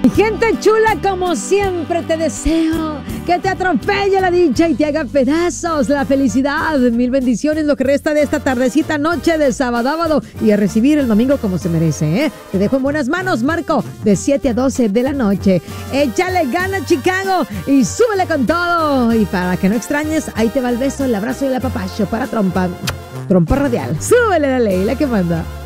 Gente chula, como siempre te deseo que te atropelle la dicha y te haga pedazos la felicidad. Mil bendiciones lo que resta de esta tardecita noche de sábado y a recibir el domingo como se merece, ¿eh? Te dejo en buenas manos, Marco, de 7 a 12 de la noche. Échale ganas, Chicago, y súbele con todo. Y para que no extrañes, ahí te va el beso, el abrazo y el apapacho para Trompa Radial. Súbele la ley, la que manda.